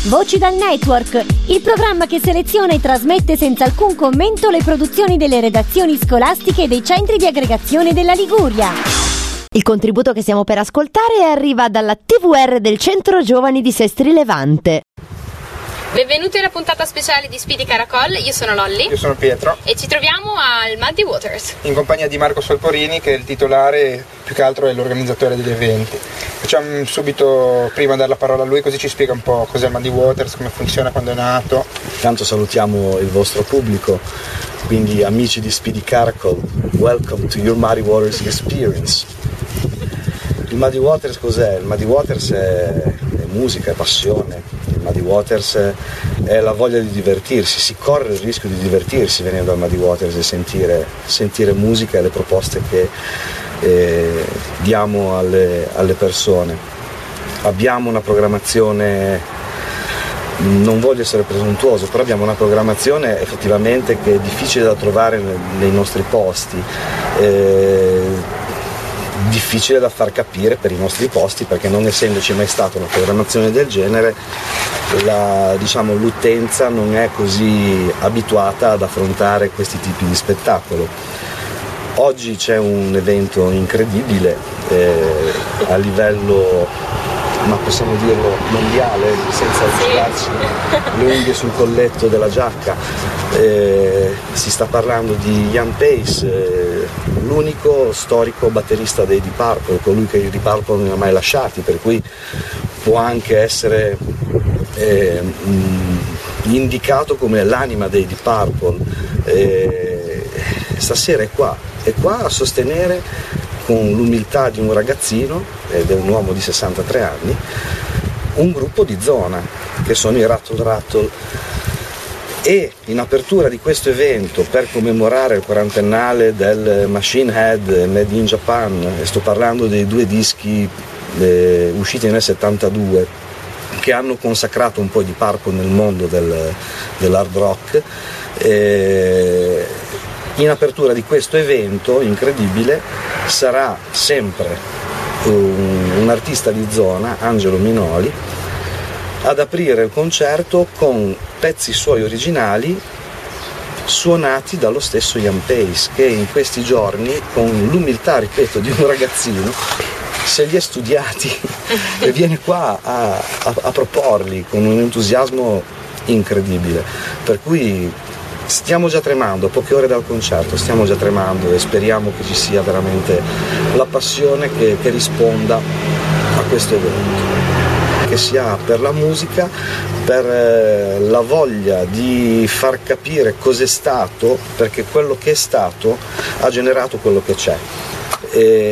Voci dal Network, il programma che seleziona e trasmette senza alcun commento le produzioni delle redazioni scolastiche e dei centri di aggregazione della Liguria. Il contributo che stiamo per ascoltare arriva dalla TVR del Centro Giovani di Sestri Levante. Benvenuti alla puntata speciale di Speedy Caracol, io sono Lolli. Io sono Pietro. E ci troviamo al Muddy Waters. In compagnia di Marco Solporini, che è il titolare e più che altro è l'organizzatore degli eventi. Facciamo subito prima dare la parola a lui, così ci spiega un po' cos'è il Muddy Waters, come funziona, quando è nato. Intanto salutiamo il vostro pubblico, quindi amici di Speedy Caracol, welcome to your Muddy Waters experience. Il Muddy Waters cos'è? Il Muddy Waters è musica, è passione. Il Muddy Waters è la voglia di divertirsi, si corre il rischio di divertirsi venendo al Muddy Waters e sentire musica e le proposte che diamo alle persone. Abbiamo una programmazione, non voglio essere presuntuoso, però abbiamo una programmazione effettivamente che è difficile da trovare nei nostri posti. Difficile da far capire per i nostri posti, perché non essendoci mai stata una programmazione del genere, l'utenza non è così abituata ad affrontare questi tipi di spettacolo. Oggi c'è un evento incredibile a livello, ma possiamo dirlo, mondiale, senza tirarci le unghie sul colletto della giacca. Si sta parlando di Ian Pace, l'unico storico batterista dei Deep Purple, colui che i Deep Purple non ha mai lasciati, per cui può anche essere indicato come l'anima dei Deep Purple. Stasera è qua a sostenere con l'umiltà di un ragazzino, ed è un uomo di 63 anni, un gruppo di zona che sono i Rattle Rattle. E in apertura di questo evento, per commemorare il quarantennale del Machine Head Made in Japan, e sto parlando dei 2 dischi usciti nel 72 che hanno consacrato un po' di Purple nel mondo dell'hard rock, in apertura di questo evento incredibile sarà sempre un artista di zona, Angelo Minoli, ad aprire il concerto con pezzi suoi originali suonati dallo stesso Ian Pace, che in questi giorni, con l'umiltà, ripeto, di un ragazzino, se li è studiati e viene qua a proporli con un entusiasmo incredibile. Per cui stiamo già tremando, a poche ore dal concerto, stiamo già tremando e speriamo che ci sia veramente la passione che risponda a questo evento, che sia per la musica, per la voglia di far capire cos'è stato, perché quello che è stato ha generato quello che c'è.